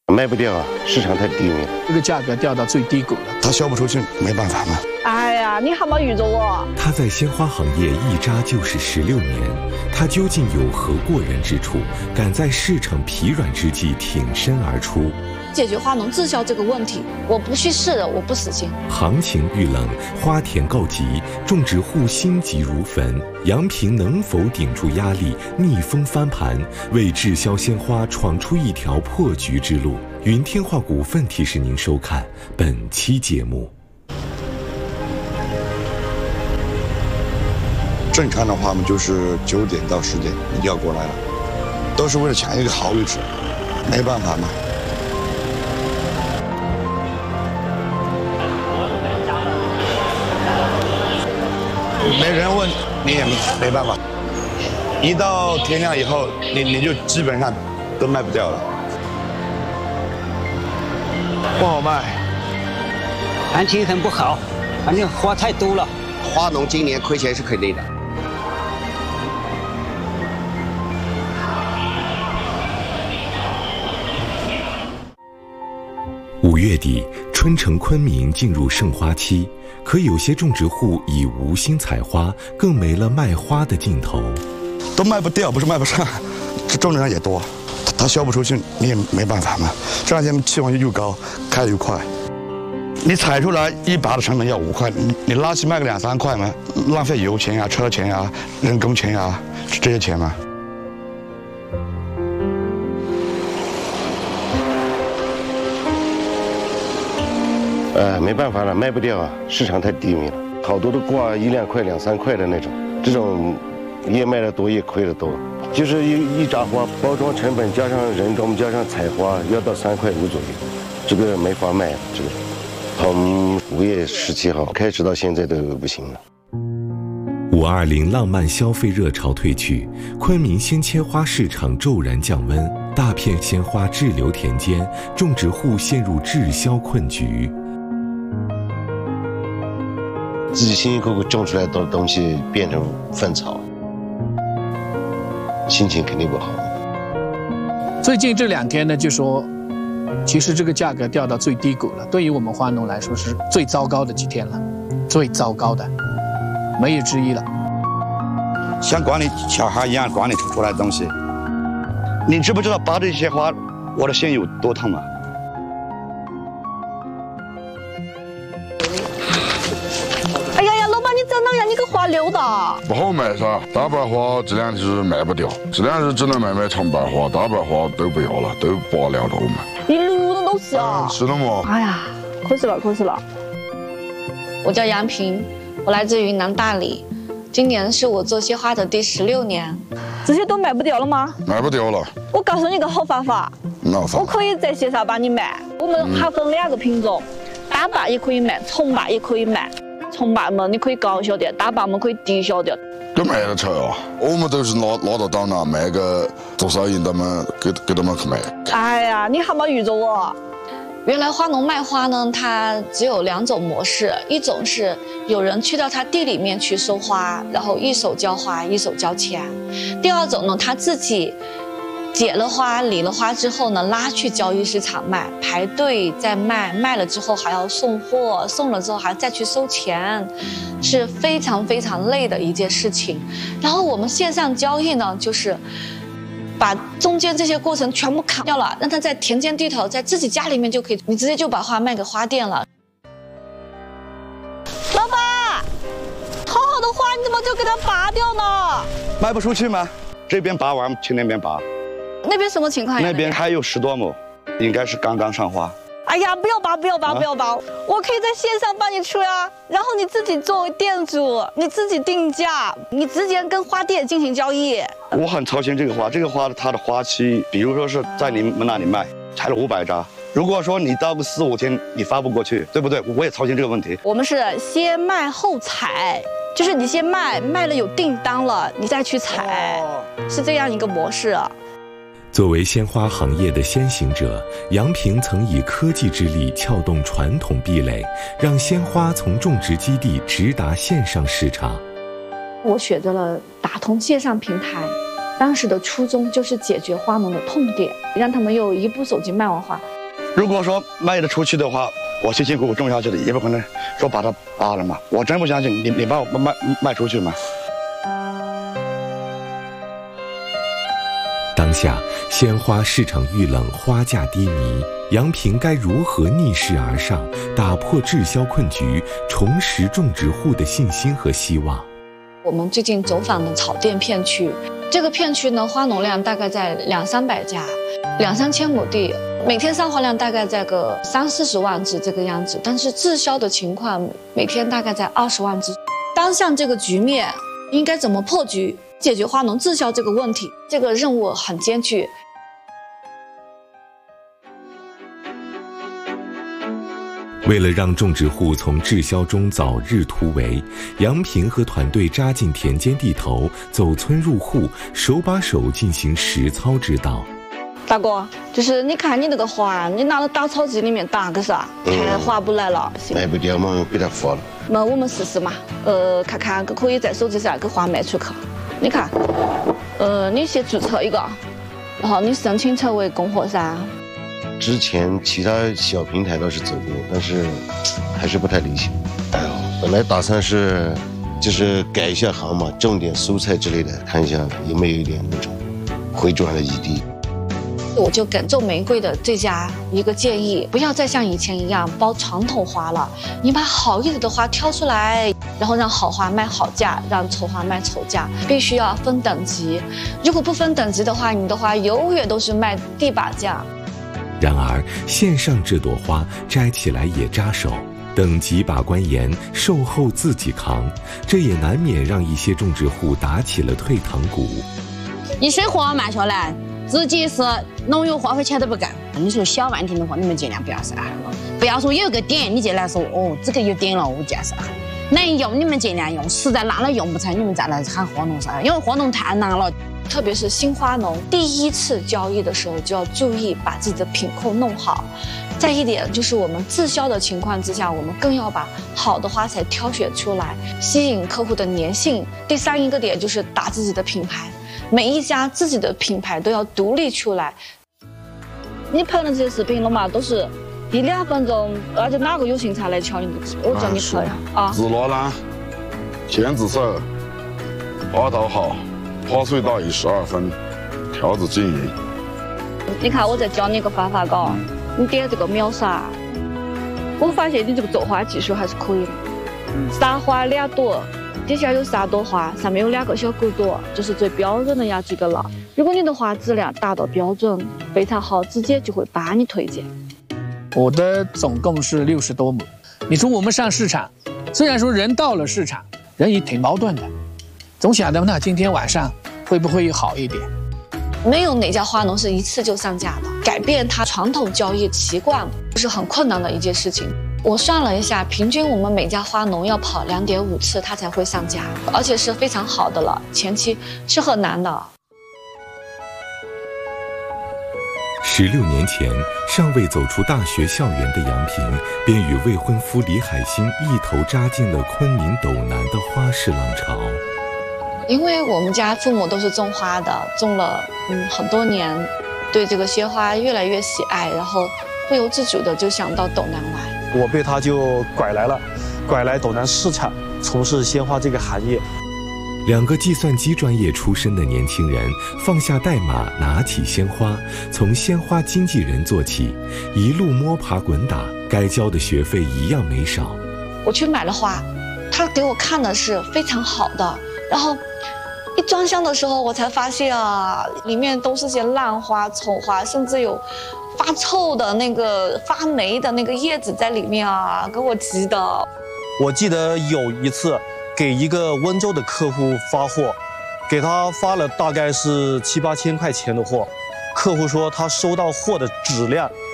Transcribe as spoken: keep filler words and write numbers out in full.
卖不掉啊，市场太低迷了， 这个价格掉到最低谷了， 他销不出去，没办法嘛。 哎呀，你还没遇着我。 他在鲜花行业一扎就是十六年，他究竟有何过人之处，敢在市场疲软之际挺身而出？ 解决花农滞销这个问题，我不去试的，我不死心。 行情遇冷，花田告急，种植户心急如焚。杨平能否顶住压力，逆风翻盘，为滞销鲜花闯出一条破局之路？云天化股份提示您收看本期节目。 正常的话，我们就是九点到十点一定要过来了，都是为了抢一个好位置，没办法嘛。没人问你也没办法，一到天亮以后，你你就基本上都卖不掉了，不好卖， 行情很不好，反正花太多了。 花农今年亏钱是肯定的。 五月底，春城昆明进入盛花期，可有些种植户已无心采花，更没了卖花的劲头。 都卖不掉，不是卖不上，这种的人也多，他他销不出去，你也没办法嘛。这两天气温又高，开得又快，你采出来一把的成本要五块，你你拉去卖个两三块嘛，浪费油钱呀、车钱呀、人工钱呀，这些钱嘛。 呃，没办法了，卖不掉啊，市场太低迷了，好多都挂一两块、两三块的那种，这种越卖的多越亏的多。就是一一扎花，包装成本加上人工加上采花，要到三块五左右，这个没法卖，这个从五月十七号开始到现在都不行了。 五二零浪漫消费热潮退去，昆明鲜切花市场骤然降温，大片鲜花滞留田间，种植户陷入滞销困局。 自己辛辛苦苦种出来的东西变成粪草，心情肯定不好。 最近这两天呢，就说，其实这个价格掉到最低谷了，对于我们花农来说是最糟糕的几天了，最糟糕的，没有之一了。 像管理小孩一样管理出出来的东西，你知不知道拔这些花，我的心有多痛啊？ 真的呀，你个花溜的不好卖噻，大白花这两就是卖不掉，这两日只能卖卖长白花，大白花都不要了，都拔了都卖。 一路的都是啊， 是的嘛。 哎呀，可惜了，可惜了。 我叫杨平，我来自云南大理，今年是我做鲜花的第十六年。 这些都卖不掉了吗？ 卖不掉了。 我告诉你个好办法，我可以在线上帮你卖。我们还分两个品种，大白也可以卖，重白也可以卖。重白嘛，你可以高销点；大白嘛，可以低销点。 都卖得出啊！我们都是拿拿到档了，卖个多少银，他们给给他们去卖。 哎呀，你还没遇着我。 原来花农卖花呢，它只有两种模式，一种是有人去到他地里面去收花，然后一手交花，一手交钱；第二种呢，他自己结了花、理了花之后呢，拉去交易市场卖，排队再卖，卖了之后还要送货，送了之后还再去收钱，是非常非常累的一件事情。然后我们线上交易呢，就是把中间这些过程全部砍掉了，让他在田间地头，在自己家里面就可以，你直接就把花卖给花店了。 老板，好好的花你怎么就给它拔掉呢？ 卖不出去吗？这边拔完去那边拔。 那边什么情况呀？ 那边还有十多亩，应该是刚刚上花。 哎呀，不要拔，不要拔，不要拔！我可以在线上帮你出呀，然后你自己作为店主，你自己定价，你直接跟花店进行交易。 我很操心这个花，这个花它的花期，比如说是在你们那里卖，采了五百扎，如果说你到个四五天你发不过去，对不对？我也操心这个问题。 我们是先卖后采，就是你先卖，卖了有订单了，你再去采，哦、是这样一个模式。 作为鲜花行业的先行者，杨平曾以科技之力撬动传统壁垒，让鲜花从种植基地直达线上市场。 我选择了打通线上平台，当时的初衷就是解决花农的痛点，让他们用一部手机卖完花。 如果说卖得出去的话，我辛辛苦苦种下去的，也不可能说把它扒了嘛。我真不相信你，你把我卖卖出去嘛。 当下鲜花市场遇冷，花价低迷，杨平该如何逆势而上，打破滞销困局，重拾种植户的信心和希望？ 我们最近走访的草甸片区，这个片区呢，花农量大概在两三百家，两三千亩地，每天上花量大概在个三四十万只这个样子，但是滞销的情况每天大概在二十万只。当下这个局面应该怎么破局？解决花农滞销这个问题，这个任务很艰巨。 为了让种植户从滞销中早日突围，杨平和团队扎进田间地头，走村入户，手把手进行实操指导。 大哥，就是你看你那个花，你拿到打草机里面打个啥，太划不来了。 卖不掉嘛，给它发了。 那我们试试嘛，呃，看看可以在手机上给花卖出去。你看，呃，你先注册一个，然后你申请成为供货商。 之前其他小平台倒是走过，但是还是不太理想。哎呦，本来打算是就是改一下行嘛，种点蔬菜之类的，看一下有没有一点那种回转的余地。 我就给种玫瑰的这家一个建议，不要再像以前一样包传统花了，你把好一点的花挑出来，然后让好花卖好价，让丑花卖丑价，必须要分等级。如果不分等级的话，你的花永远都是卖地把价。 然而，线上这朵花摘起来也扎手，等级把关严，售后自己扛，这也难免让一些种植户打起了退堂鼓。 一水货卖下来，自己是农药花费钱都不干。你说小万听的话，你们尽量不要杀了，不要说有个点你就来说哦，这个有点了，我就杀。能用你们尽量用，实在拿了用不成，你们再来喊花农杀，因为花农太难了。 特别是新花农第一次交易的时候，就要注意把自己的品控弄好。再一点就是我们滞销的情况之下，我们更要把好的花材挑选出来，吸引客户的粘性。第三一个点就是打自己的品牌，每一家自己的品牌都要独立出来。 你拍的这些视频了嘛，都是一两分钟，而且哪个有心才来瞧你的视频？我叫你拍呀啊！ 自罗兰，剪子色，花道好。花穗大于十二分，条子均匀。 你看，我再教你一个方法，嘎，你点这个秒杀。我发现你这个种花技术还是可以的。三花两朵，底下有三朵花，上面有两个小狗朵，这是最标准的呀，这个了。如果你的花质量达到标准，非常好，直接就会帮你推荐。 我的总共是六十多亩。你说我们上市场，虽然说人到了市场，人也挺矛盾的。总想着那今天晚上会不会好一点？ 没有哪家花农是一次就上架的，改变他传统交易习惯是很困难的一件事情。我算了一下，平均我们每家花农要跑两点五次，他才会上架，而且是非常好的了，前期是很难的。 十六年前，尚未走出大学校园的杨平，便与未婚夫李海星一头扎进了昆明斗南的花市浪潮。 因为我们家父母都是种花的，种了嗯很多年，对这个鲜花越来越喜爱，然后不由自主的就想到斗南来。 我被他就拐来了，拐来斗南市场从事鲜花这个行业。 两个计算机专业出身的年轻人放下代码，拿起鲜花，从鲜花经纪人做起，一路摸爬滚打，该交的学费一样没少。 我去买了花，他给我看的是非常好的，然后一装箱的时候，我才发现啊，里面都是些烂花、丑花，甚至有发臭的那个、发霉的那个叶子在里面啊，给我急的。 我记得有一次给一个温州的客户发货，给他发了大概是七八千块钱的货，客户说他收到货的质量